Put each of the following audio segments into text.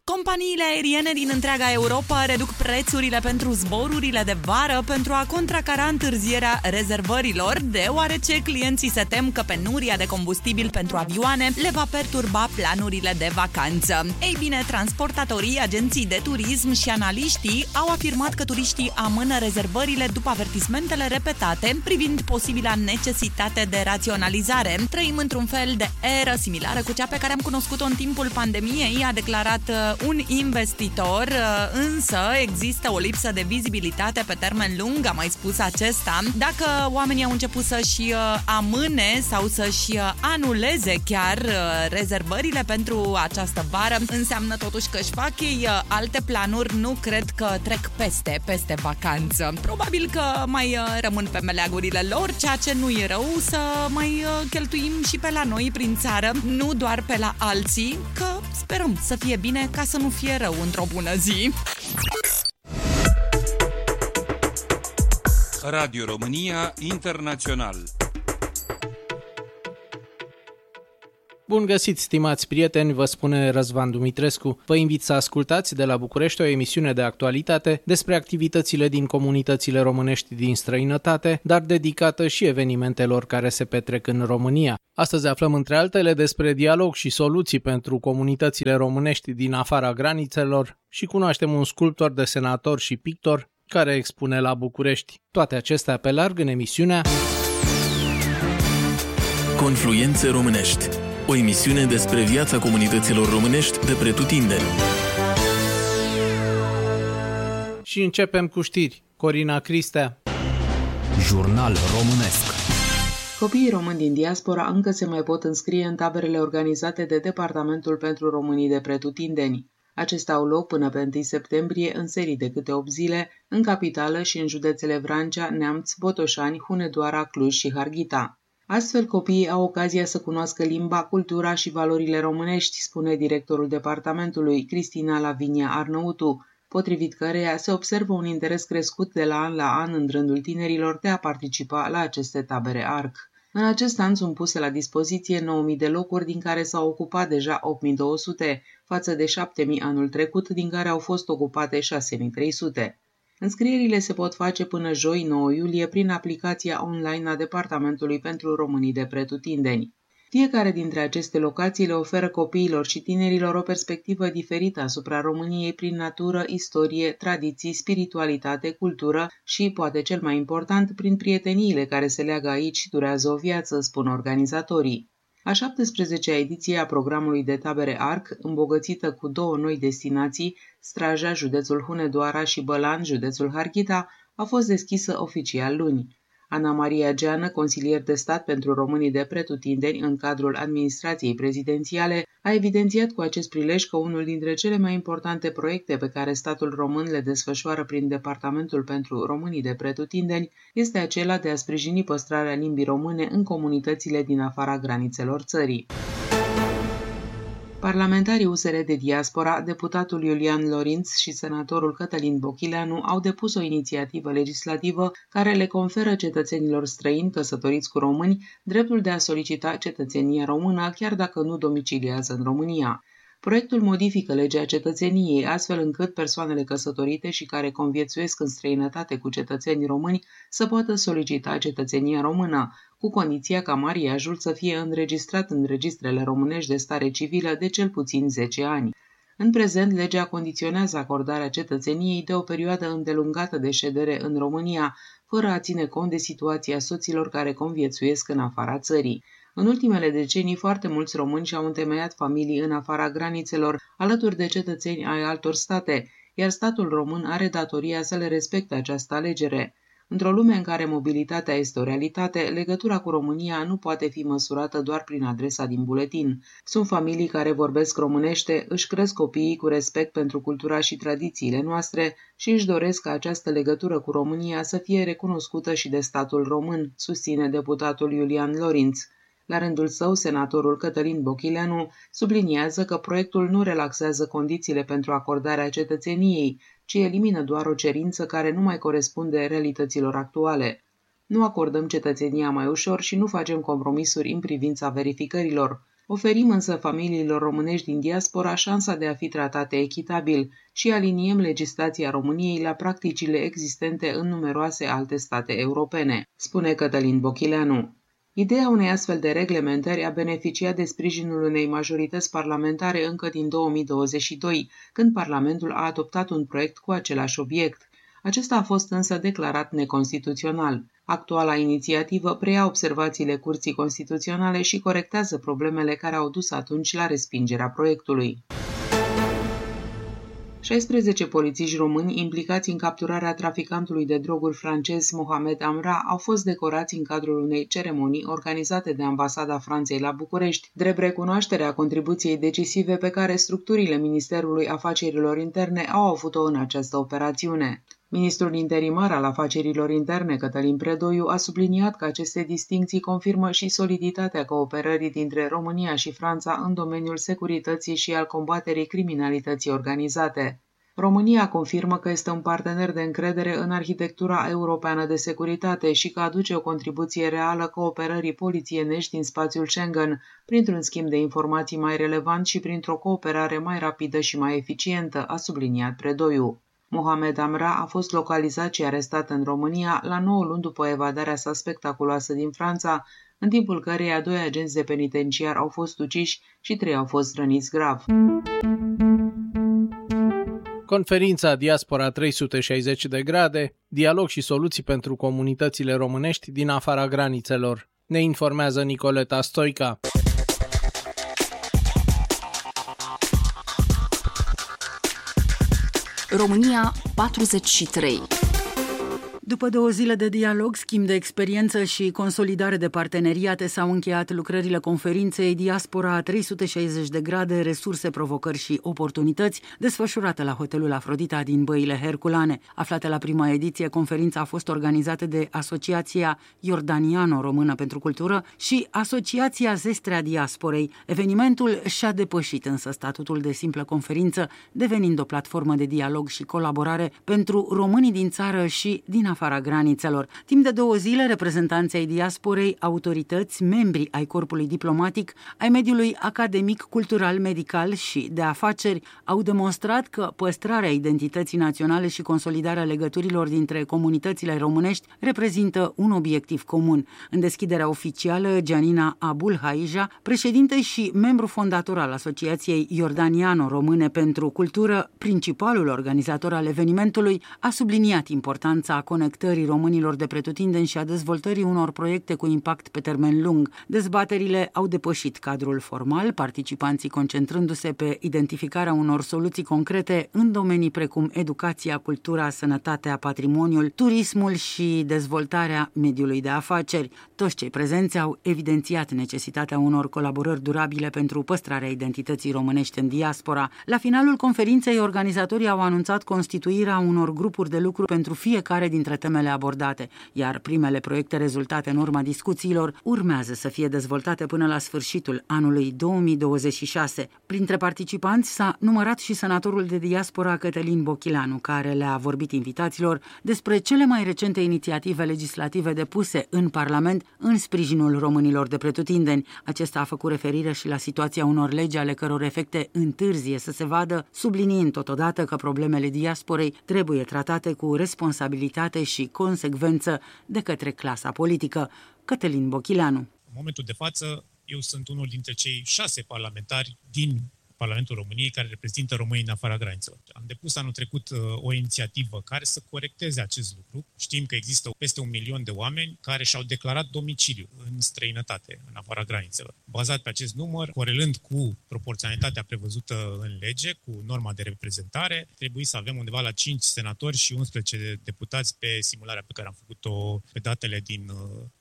Companiile aeriene din întreaga Europa reduc prețurile pentru zborurile de vară pentru a contracara întârzierea rezervărilor, deoarece clienții se tem că penuria de combustibil pentru avioane le va perturba planurile de vacanță. Ei bine, transportatorii, agenții de turism și analiștii au afirmat că turiștii amână rezervările după avertismentele repetate privind posibila necesitate de raționalizare. Trăim într-un fel de eră similară cu cea pe care am cunoscut-o în timpul pandemiei, a declarat un investitor, însă există o lipsă de vizibilitate pe termen lung, a mai spus acesta. Dacă oamenii au început să-și amâne sau să-și anuleze chiar rezervările pentru această vară, înseamnă totuși că își fac ei alte planuri, nu cred că trec peste vacanță. Probabil că mai rămân pe meleagurile lor, ceea ce nu e rău, să mai cheltuim și pe la noi prin țară, nu doar pe la alții, că sperăm să fie bine ca să nu fie rău într-o bună zi. Radio România Internațional. Bun găsit, stimați prieteni, vă spune Răzvan Dumitrescu. Vă invit să ascultați de la București o emisiune de actualitate despre activitățile din comunitățile românești din străinătate, dar dedicată și evenimentelor care se petrec în România. Astăzi aflăm între altele despre dialog și soluții pentru comunitățile românești din afara granițelor și cunoaștem un sculptor, desenator și pictor care expune la București. Toate acestea pe larg în emisiunea Confluențe românești. O emisiune despre viața comunităților românești de pretutindeni. Și începem cu știri. Corina Cristea. Jurnal românesc. Copiii români din diaspora încă se mai pot înscrie în taberele organizate de Departamentul pentru Românii de Pretutindeni. Acestea au loc până pe 1 septembrie în serii de câte 8 zile, în capitală și în județele Vrancea, Neamț, Botoșani, Hunedoara, Cluj și Harghita. Astfel, copiii au ocazia să cunoască limba, cultura și valorile românești, spune directorul departamentului, Cristina Lavinia Arnăutu, potrivit căreia se observă un interes crescut de la an în rândul tinerilor de a participa la aceste tabere ARC. În acest an sunt puse la dispoziție 9.000 de locuri, din care s-au ocupat deja 8.200, față de 7.000 anul trecut, din care au fost ocupate 6.300. Înscrierile se pot face până joi 9 iulie prin aplicația online a Departamentului pentru Românii de Pretutindeni. Fiecare dintre aceste locații le oferă copiilor și tinerilor o perspectivă diferită asupra României prin natură, istorie, tradiții, spiritualitate, cultură și, poate cel mai important, prin prieteniile care se leagă aici și durează o viață, spun organizatorii. A 17-a ediție a programului de tabere ARC, îmbogățită cu 2 noi destinații, Straja, județul Hunedoara și Bălan, județul Harghita, a fost deschisă oficial luni. Ana Maria Geană, consilier de stat pentru românii de pretutindeni în cadrul administrației prezidențiale, a evidențiat cu acest prilej că unul dintre cele mai importante proiecte pe care statul român le desfășoară prin Departamentul pentru Românii de Pretutindeni este acela de a sprijini păstrarea limbii române în comunitățile din afara granițelor țării. Parlamentarii USR de diaspora, deputatul Iulian Lorinț și senatorul Cătălin Bochileanu au depus o inițiativă legislativă care le conferă cetățenilor străini căsătoriți cu români dreptul de a solicita cetățenia română chiar dacă nu domiciliază în România. Proiectul modifică legea cetățeniei astfel încât persoanele căsătorite și care conviețuiesc în străinătate cu cetățeni români să poată solicita cetățenia română, cu condiția ca mariajul să fie înregistrat în registrele românești de stare civilă de cel puțin 10 ani. În prezent, legea condiționează acordarea cetățeniei de o perioadă îndelungată de ședere în România, fără a ține cont de situația soților care conviețuiesc în afara țării. În ultimele decenii, foarte mulți români și-au întemeiat familii în afara granițelor, alături de cetățeni ai altor state, iar statul român are datoria să le respecte această alegere. Într-o lume în care mobilitatea este o realitate, legătura cu România nu poate fi măsurată doar prin adresa din buletin. Sunt familii care vorbesc românește, își cresc copiii cu respect pentru cultura și tradițiile noastre și își doresc ca această legătură cu România să fie recunoscută și de statul român, susține deputatul Iulian Lorinț. La rândul său, senatorul Cătălin Bochileanu subliniază că proiectul nu relaxează condițiile pentru acordarea cetățeniei, ci elimină doar o cerință care nu mai corespunde realităților actuale. Nu acordăm cetățenia mai ușor și nu facem compromisuri în privința verificărilor. Oferim însă familiilor românești din diaspora șansa de a fi tratate echitabil și aliniem legislația României la practicile existente în numeroase alte state europene, spune Cătălin Bochileanu. Ideea unei astfel de reglementări a beneficiat de sprijinul unei majorități parlamentare încă din 2022, când Parlamentul a adoptat un proiect cu același obiect. Acesta a fost însă declarat neconstituțional. Actuala inițiativă preia observațiile Curții Constituționale și corectează problemele care au dus atunci la respingerea proiectului. 16 polițiști români implicați în capturarea traficantului de droguri francez Mohamed Amra au fost decorați în cadrul unei ceremonii organizate de Ambasada Franței la București, drept recunoașterea contribuției decisive pe care structurile Ministerului Afacerilor Interne au avut-o în această operațiune. Ministrul interimar al Afacerilor Interne, Cătălin Predoiu, a subliniat că aceste distincții confirmă și soliditatea cooperării dintre România și Franța în domeniul securității și al combaterii criminalității organizate. România confirmă că este un partener de încredere în arhitectura europeană de securitate și că aduce o contribuție reală cooperării polițienești din spațiul Schengen, printr-un schimb de informații mai relevant și printr-o cooperare mai rapidă și mai eficientă, a subliniat Predoiu. Mohamed Amra a fost localizat și arestat în România la 9 luni după evadarea sa spectaculoasă din Franța, în timpul căreia 2 agenți de penitenciar au fost uciși și 3 au fost răniți grav. Conferința Diaspora 360 de grade, dialog și soluții pentru comunitățile românești din afara granițelor. Ne informează Nicoleta Stoica. România 43. După 2 zile de dialog, schimb de experiență și consolidare de parteneriate s-au încheiat lucrările conferinței Diaspora 360 de grade, resurse, provocări și oportunități, desfășurată la Hotelul Afrodita din Băile Herculane. Aflată la prima ediție, conferința a fost organizată de Asociația Iordaniano-Română pentru Cultură și Asociația Zestrea Diasporei. Evenimentul și-a depășit însă statutul de simplă conferință, devenind o platformă de dialog și colaborare pentru românii din țară și din afara granițelor. Timp de 2 zile, reprezentanții ai diasporei, autorități, membri ai corpului diplomatic, ai mediului academic, cultural, medical și de afaceri au demonstrat că păstrarea identității naționale și consolidarea legăturilor dintre comunitățile românești reprezintă un obiectiv comun. În deschiderea oficială, Gianina Abul Haija, președinte și membru fondator al Asociației Iordaniano-Române pentru Cultură, principalul organizator al evenimentului, a subliniat importanța conectării românilor de pretutindeni și a dezvoltării unor proiecte cu impact pe termen lung. Dezbaterile au depășit cadrul formal, participanții concentrându-se pe identificarea unor soluții concrete în domenii precum educația, cultura, sănătatea, patrimoniul, turismul și dezvoltarea mediului de afaceri. Toți cei prezenți au evidențiat necesitatea unor colaborări durabile pentru păstrarea identității românești în diaspora. La finalul conferinței, organizatorii au anunțat constituirea unor grupuri de lucru pentru fiecare dintre temele abordate, iar primele proiecte rezultate în urma discuțiilor urmează să fie dezvoltate până la sfârșitul anului 2026. Printre participanți s-a numărat și senatorul de diaspora Cătălin Bochileanu, care le-a vorbit invitaților despre cele mai recente inițiative legislative depuse în Parlament în sprijinul românilor de pretutindeni. Acesta a făcut referire și la situația unor legi ale căror efecte întârzie să se vadă, subliniind totodată că problemele diasporei trebuie tratate cu responsabilitate și consecvență de către clasa politică. Cătălin Bochileanu. În momentul de față, eu sunt unul dintre cei 6 parlamentari din Parlamentul României care reprezintă românii în afara granițelor. Am depus anul trecut o inițiativă care să corecteze acest lucru. Știm că există peste 1 milion de oameni care și-au declarat domiciliu în străinătate, în afara granițelor. Bazat pe acest număr, corelând cu proporționalitatea prevăzută în lege, cu norma de reprezentare, trebuie să avem undeva la 5 senatori și 11 deputați pe simularea pe care am făcut-o pe datele din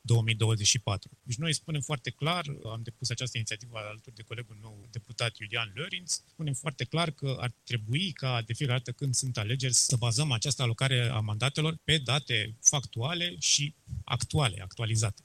2024. Deci noi spunem foarte clar, am depus această inițiativă alături de colegul meu, deputat Iulian Lörinț, spunem foarte clar că ar trebui ca de fiecare dată când sunt alegeri să bazăm această alocare a mandatelor pe date factuale și actuale, actualizate.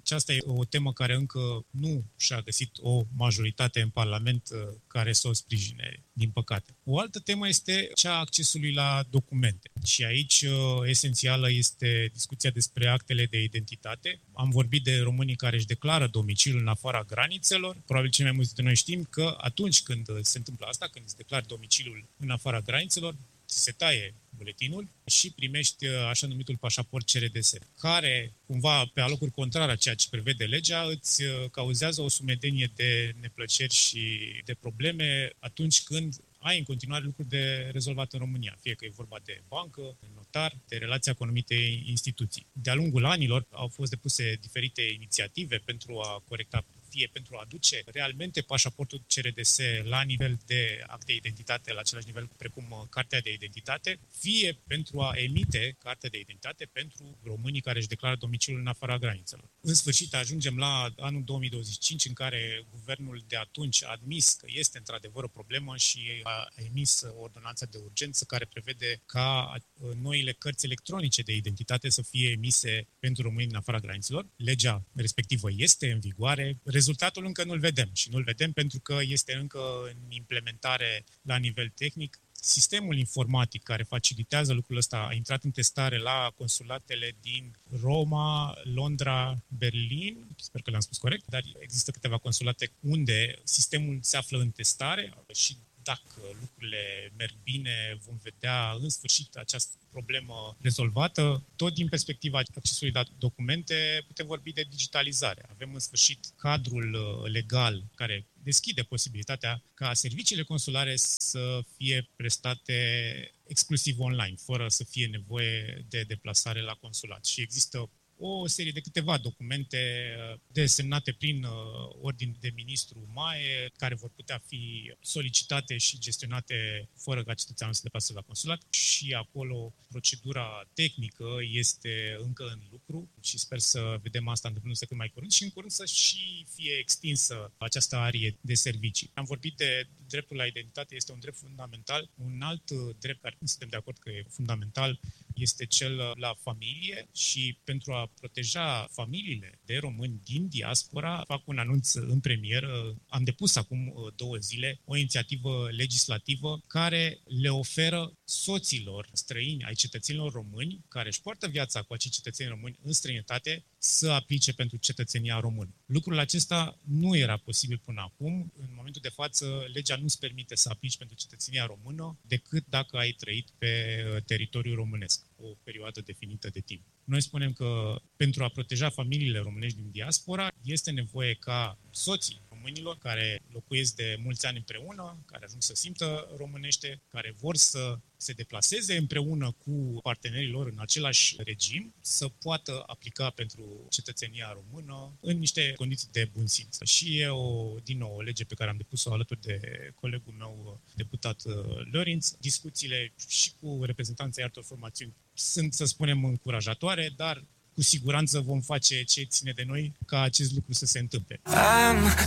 Aceasta e o temă care încă nu și-a găsit o majoritate în Parlament care să o sprijine, din păcate. O altă temă este cea a accesului la documente. Și aici esențială este discuția despre actele de identitate. Am vorbit de românii care își declară domiciliul în afara granițelor. Probabil cei mai mulți dintre noi știm că atunci când se întâmplă asta, când îți declari domiciliul în afara granițelor, se taie buletinul și primești așa numitul pașaport CRDS, care, cumva, pe alocuri contrare a ceea ce prevede legea, îți cauzează o sumedenie de neplăceri și de probleme atunci când ai în continuare lucruri de rezolvat în România, fie că e vorba de bancă, de notar, de relația cu anumite instituții. De-a lungul anilor au fost depuse diferite inițiative pentru a corecta, fie pentru a aduce realmente pașaportul CRDS la nivel de acte de identitate, la același nivel precum cartea de identitate, fie pentru a emite cartea de identitate pentru românii care își declară domiciliul în afara granițelor. În sfârșit ajungem la anul 2025, în care guvernul de atunci a admis că este într-adevăr o problemă și a emis ordonanța de urgență care prevede ca noile cărți electronice de identitate să fie emise pentru români în afara granițelor. Legea respectivă este în vigoare. Rezultatul încă nu-l vedem și nu-l vedem pentru că este încă în implementare la nivel tehnic. Sistemul informatic care facilitează lucrul ăsta a intrat în testare la consulatele din Roma, Londra, Berlin, sper că le-am spus corect, dar există câteva consulate unde sistemul se află în testare și dacă lucrurile merg bine, vom vedea în sfârșit această problemă rezolvată. Tot din perspectiva accesului la documente, putem vorbi de digitalizare. Avem în sfârșit cadrul legal care deschide posibilitatea ca serviciile consulare să fie prestate exclusiv online, fără să fie nevoie de deplasare la consulat. Și există o serie de câteva documente desemnate prin ordin de ministru MAE, care vor putea fi solicitate și gestionate fără ca cetățeanul să deplaseze la consulat. Și acolo procedura tehnică este încă în lucru și sper să vedem asta întâmplându-se cât mai curând și în curând să și fie extinsă această arie de servicii. Am vorbit de dreptul la identitate, este un drept fundamental. Un alt drept care nu suntem de acord că e fundamental este cel la familie și pentru a proteja familiile de români din diaspora, fac un anunț în premieră. Am depus acum 2 zile o inițiativă legislativă care le oferă soților străini ai cetățenilor români care își poartă viața cu acei cetățeni români în străinătate să aplice pentru cetățenia română. Lucrul acesta nu era posibil până acum. În momentul de față, legea nu-ți permite să aplici pentru cetățenia română decât dacă ai trăit pe teritoriul românesc o perioadă definită de timp. Noi spunem că pentru a proteja familiile românești din diaspora este nevoie ca soții românilor care locuiesc de mulți ani împreună, care ajung să simtă românește, care vor să se deplaseze împreună cu partenerii lor în același regim, să poată aplica pentru cetățenia română în niște condiții de bun simț. Și e din nou o lege pe care am depus-o alături de colegul meu, deputat Lorinț. Discuțiile și cu reprezentanții altor formațiuni sunt, să spunem, încurajatoare, dar cu siguranță vom face ce ține de noi ca acest lucru să se întâmple. I'm